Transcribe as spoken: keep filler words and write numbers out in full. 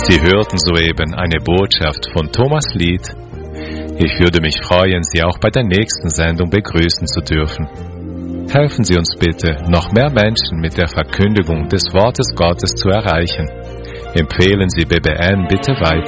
Sie hörten soeben eine Botschaft von Thomas Lied. Ich würde mich freuen, Sie auch bei der nächsten Sendung begrüßen zu dürfen. Helfen Sie uns bitte, noch mehr Menschen mit der Verkündigung des Wortes Gottes zu erreichen. Empfehlen Sie B B N bitte weiter.